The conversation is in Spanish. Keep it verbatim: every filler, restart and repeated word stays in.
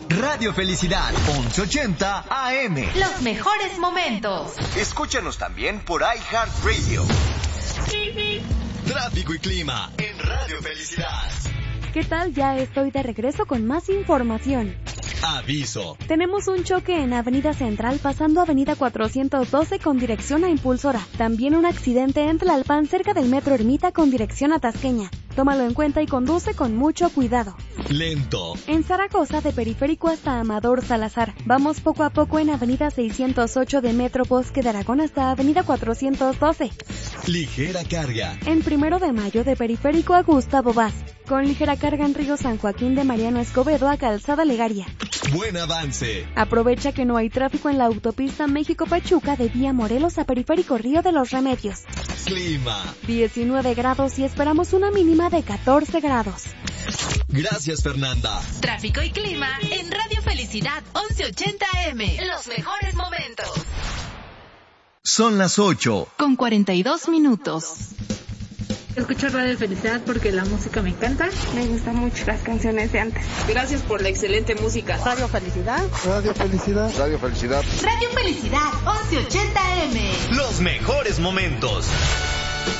Radio Felicidad, once ochenta A M. Los mejores momentos. Escúchanos también por iHeartRadio. Tráfico y clima en Radio Felicidad. ¿Qué tal? Ya estoy de regreso con más información. Aviso. Tenemos un choque en Avenida Central pasando Avenida cuatrocientos doce con dirección a Impulsora. También un accidente en Tlalpan cerca del Metro Ermita con dirección a Tasqueña. Tómalo en cuenta y conduce con mucho cuidado. Lento. En Zaragoza, de Periférico hasta Amador Salazar. Vamos poco a poco en Avenida seiscientos ocho de Metro Bosque de Aragón hasta Avenida cuatrocientos doce. Ligera carga. En Primero de Mayo, de Periférico a Gustavo Vaz. Con ligera carga en Río San Joaquín de Mariano Escobedo a Calzada Legaria. Buen avance. Aprovecha que no hay tráfico en la autopista México-Pachuca de vía Morelos a Periférico Río de los Remedios. Clima. diecinueve grados y esperamos una mínima de catorce grados. Gracias, Fernanda. Tráfico y clima en Radio Felicidad once ochenta A M. Los mejores momentos. Son las ocho. Con cuarenta y dos minutos. Escucho Radio Felicidad porque la música me encanta. Me gustan mucho las canciones de antes. Gracias por la excelente música. Radio Felicidad. Radio Felicidad. Radio Felicidad. Radio Felicidad once ochenta A M. Los mejores momentos.